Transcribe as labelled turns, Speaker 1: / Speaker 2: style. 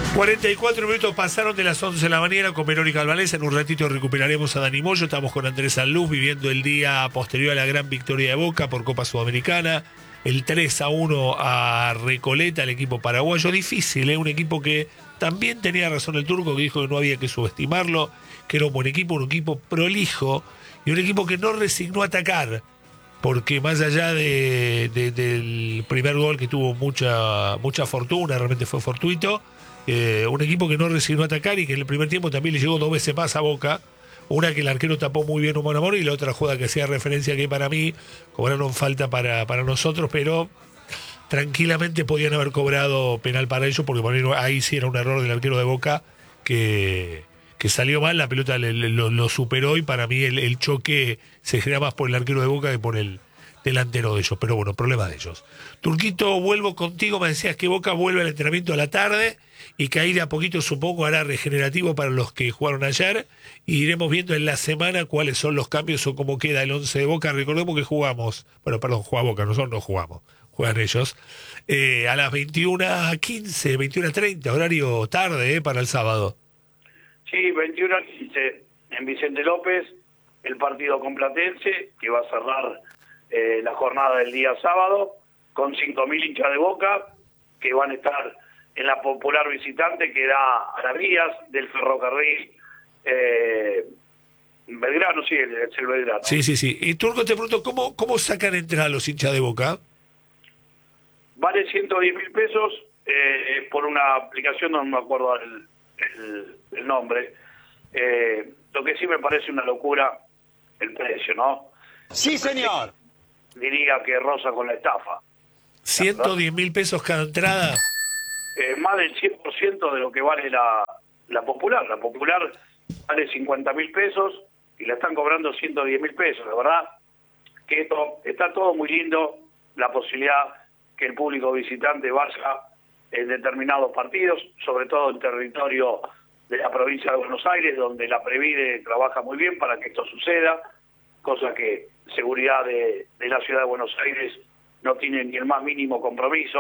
Speaker 1: 44 minutos pasaron de las 11 de la mañana con Verónica Albanesa. En un ratito recuperaremos a Dani Moyo. Estamos con Andrés Sanluz viviendo el día posterior a la gran victoria de Boca por Copa Sudamericana. El 3-1 a Recoleta, el equipo paraguayo. Difícil, un equipo que también tenía razón el turco, que dijo que no había que subestimarlo, que era un buen equipo, un equipo prolijo y un equipo que no resignó a atacar. Porque más allá del primer gol, que tuvo mucha fortuna, realmente fue fortuito, un equipo que no resignó a atacar y que en el primer tiempo también le llegó 2 veces más a Boca. Una que el arquero tapó muy bien un mano a mano y la otra jugada que hacía referencia que para mí cobraron falta para nosotros, pero tranquilamente podían haber cobrado penal para ellos, porque ahí sí era un error del arquero de Boca que salió mal, la pelota lo superó y para mí el choque se genera más por el arquero de Boca que por el delantero de ellos, pero bueno, problema de ellos. Turquito, vuelvo contigo, me decías que Boca vuelve al entrenamiento a la tarde y que ahí de a poquito supongo hará regenerativo para los que jugaron ayer y iremos viendo en la semana cuáles son los cambios o cómo queda el 11 de Boca. Recordemos que jugamos, juega Boca, nosotros no jugamos, juegan ellos, a las 21:15, 21:30, horario tarde para el sábado.
Speaker 2: Sí, 21:15 en Vicente López, el partido con Platense, que va a cerrar la jornada del día sábado, con 5.000 hinchas de Boca, que van a estar en la popular visitante que da a las vías del ferrocarril Belgrano, sí, es el Belgrano.
Speaker 1: Sí. Y Turco, te pregunto, ¿cómo sacan entrada los hinchas de Boca?
Speaker 2: Vale 110.000 pesos por una aplicación, no me acuerdo el nombre. Lo que sí me parece una locura el precio, ¿no?
Speaker 3: Sí, señor.
Speaker 2: Diría que roza con la estafa.
Speaker 1: 110.000 pesos cada entrada.
Speaker 2: Más del 100% de lo que vale la popular. La popular vale 50.000 pesos y la están cobrando 110.000 pesos. La verdad que esto está todo muy lindo, la posibilidad que el público visitante vaya en determinados partidos, sobre todo en territorio de la provincia de Buenos Aires, donde la Previde trabaja muy bien para que esto suceda, cosa que seguridad de la ciudad de Buenos Aires no tiene ni el más mínimo compromiso.